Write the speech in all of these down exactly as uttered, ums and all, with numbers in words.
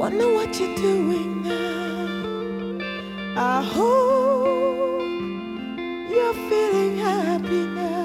wonder what you're doing now. I hope you're feeling happy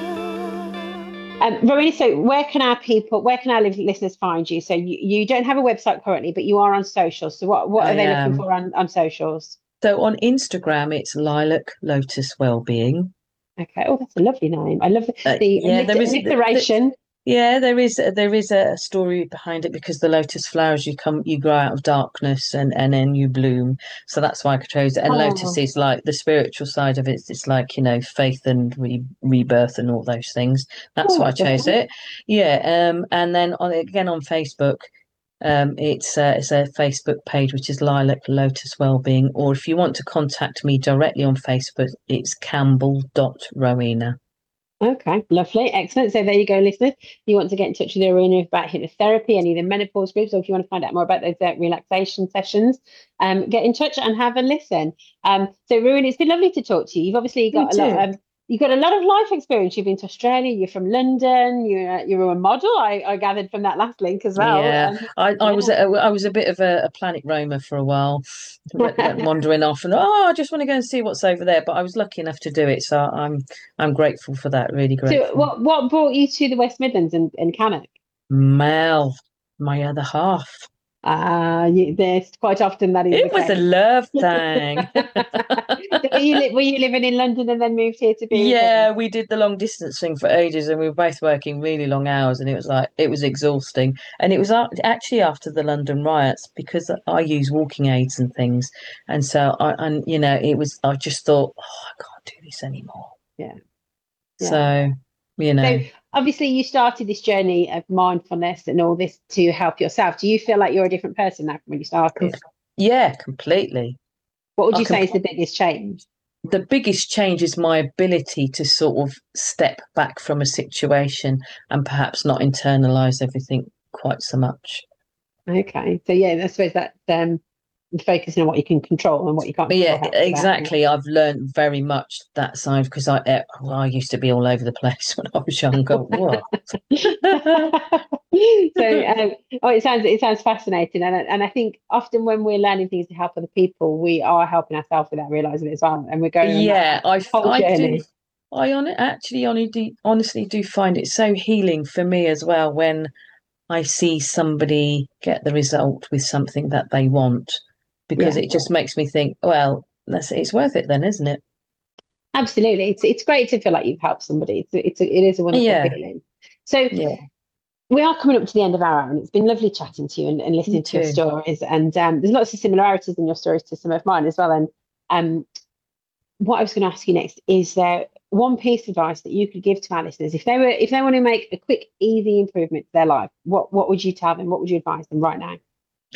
now. Um, Rowena, so where can our people, where can our listeners find you? So you, you don't have a website currently, but you are on socials. So what, what are I they am. looking for on, on socials? So on Instagram, it's Lilac Lotus Wellbeing. Okay. Oh, that's a lovely name. I love the, Uh, the yeah, there is alliteration. Yeah, there is there is a story behind it, because the lotus flowers, you come you grow out of darkness, and and then you bloom. So that's why I chose it. And Oh. lotus is like the spiritual side of it. It's like, you know, faith and re- rebirth and all those things. That's Oh, why I that's chose lovely. it. Yeah. Um. And then on again on Facebook, um, it's uh, it's a Facebook page which is Lilac Lotus Wellbeing. Or if you want to contact me directly on Facebook, it's Campbell dot Rowena. Okay, lovely, excellent. So there you go, listeners. You want to get in touch with Rowena about hypnotherapy, any of the menopause groups, or if you want to find out more about those uh, relaxation sessions, um, get in touch and have a listen. Um, so Rowena, it's been lovely to talk to you. You've obviously got You a lot. too. Um, you've got a lot of life experience. You've been to Australia. You're from London. You're you're a model. I, I gathered from that last link as well. Yeah, Um, I, I yeah. was a, I was a bit of a, a planet roamer for a while, went, went wandering off, and oh, I just want to go and see what's over there. But I was lucky enough to do it, so I'm I'm grateful for that. Really grateful. So what what brought you to the West Midlands and, and Cannock? Mel, my other half. Ah, uh, there's quite often that is. It was a love thing. were, you li- were you living in London and then moved here to be? Yeah, we did the long distance thing for ages, and we were both working really long hours, and it was like it was exhausting. And it was actually after the London riots, because I use walking aids and things, and so I, and you know, it was. I just thought, oh, I can't do this anymore. Yeah. yeah. So, you know. So obviously, you started this journey of mindfulness and all this to help yourself. Do you feel like you're a different person now from when you started? Yeah, completely. What would you I say com- is the biggest change? The biggest change is my ability to sort of step back from a situation and perhaps not internalize everything quite so much. Okay. So, yeah, I suppose that um, focusing on what you can control and what you can't control. Yeah, exactly. That, yeah. I've learned very much that side, because I uh, well, I used to be all over the place when I was younger. What? so, um, oh, it sounds it sounds fascinating, and and I think often when we're learning things to help other people, we are helping ourselves without realizing it as well, and we're going. Yeah, on that I I journey. do. I on actually honestly honestly do find it so healing for me as well when I see somebody get the result with something that they want, because yeah. it just makes me think, well, that's it's worth it then, isn't it? Absolutely, it's it's great to feel like you've helped somebody. It's it's a, it is a wonderful yeah. feeling. So yeah. we are coming up to the end of our hour, and it's been lovely chatting to you and, and listening to your stories. And um, there's lots of similarities in your stories to some of mine as well. And um, what I was going to ask you next is there one piece of advice that you could give to our listeners if they were if they want to make a quick, easy improvement to their life? What what would you tell them? What would you advise them right now?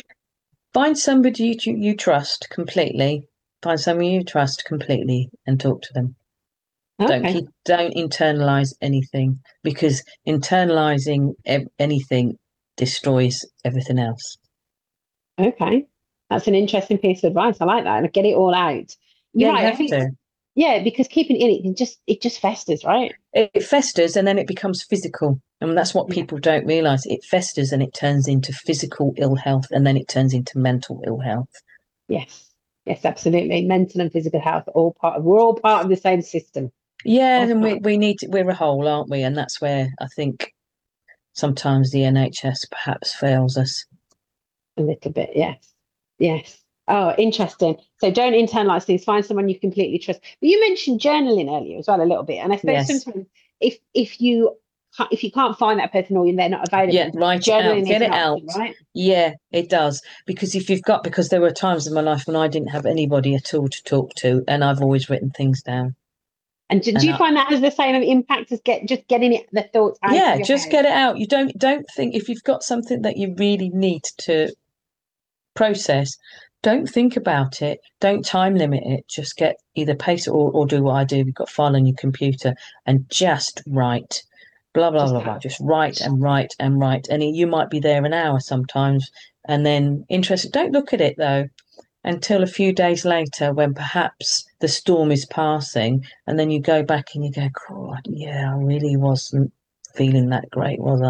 Find somebody you you trust completely. Find somebody you trust completely and talk to them. Okay. Don't keep, don't internalize anything, because internalizing e- anything destroys everything else. Okay, that's an interesting piece of advice. I like that. Get it all out. You're yeah, right. you have I think, to. Yeah, because keeping it in, it just it just festers, right? It festers, and then it becomes physical, and that's what people yeah. don't realize. It festers, and it turns into physical ill health, and then it turns into mental ill health. Yes, yes, absolutely. Mental and physical health, all part of. We're all part of the same system. Yeah, all and we we need to, we're a whole, aren't we? And that's where I think sometimes the N H S perhaps fails us a little bit. Yes, yes. Oh, interesting. So don't internalize things. Find someone you completely trust. But you mentioned journaling earlier as well, a little bit. And I suppose yes. sometimes if if you if you can't find that person or they're not available, yeah, write it out, get it out. Option, right? Yeah, it does. Because if you've got, because there were times in my life when I didn't have anybody at all to talk to, and I've always written things down. And do, do you I, find that has the same impact as get just getting it the thoughts out? Yeah, of your just head? get it out. You don't don't think if you've got something that you really need to process. Don't think about it. Don't time limit it. Just get either paste it or, or do what I do. You've got a file on your computer and just write. Blah, blah, just blah, blah. Just write and write and write. And you might be there an hour sometimes. And then interested. Don't look at it, though, until a few days later when perhaps the storm is passing. And then you go back and you go, God, yeah, I really wasn't feeling that great, was I?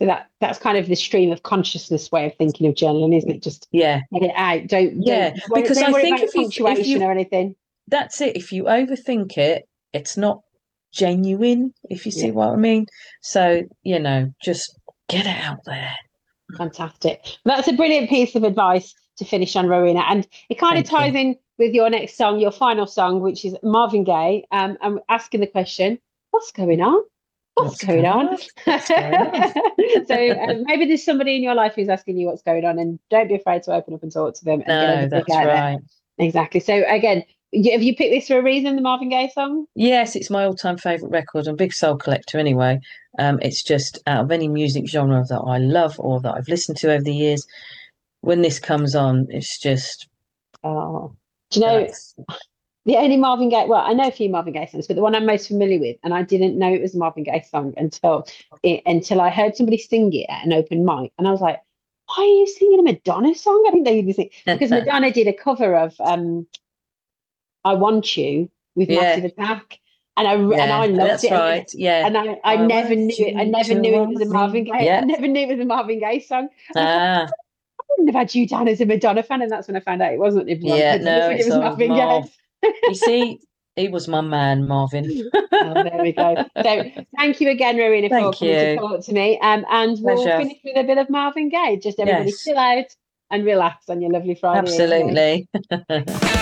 So that that's kind of the stream of consciousness way of thinking of journaling, isn't it? Just yeah, get it out. Don't yeah. don't, Because don't I worry think about if you punctuation if you or anything. that's it. If you overthink it, it's not genuine. If you see Yeah. what I mean. So you know, just get it out there. Fantastic. That's a brilliant piece of advice to finish on, Rowena. And it kind Thank of ties you. in with your next song, your final song, which is Marvin Gaye. Um, I'm asking the question, what's going on? What's, what's going, going on? on? What's going on? So um, maybe there's somebody in your life who's asking you what's going on, and don't be afraid to open up and talk to them. And no, get that's right. There. Exactly. So again, have you picked this for a reason, the Marvin Gaye song? Yes, it's my all-time favourite record. I'm a big soul collector anyway. Um, it's just out of any music genre that I love or that I've listened to over the years, when this comes on, it's just... Oh, do you know, that's... the only Marvin Gaye, well, I know a few Marvin Gaye songs, but the one I'm most familiar with, and I didn't know it was a Marvin Gaye song until it, until I heard somebody sing it at an open mic, and I was like, why are you singing a Madonna song? I didn't know you'd be singing, because Madonna did a cover of um, I Want You with yeah. Massive Attack. And I yeah, and I loved that's it. That's right. Yeah. And I, I, I never knew it. I never knew it was a Marvin Gaye. Yeah. I never knew it was a Marvin Gaye song. Ah. I wouldn't have had you down as a Madonna fan, and that's when I found out it wasn't. Even yeah, no, it was Marvin Gaye. You see, he was my man, Marvin. Oh, there we go. So thank you again, Rowena, for thank coming you. to talk to me. Um, and we'll Pleasure. finish with a bit of Marvin Gaye. Just everybody yes. chill out and relax on your lovely Friday. Absolutely.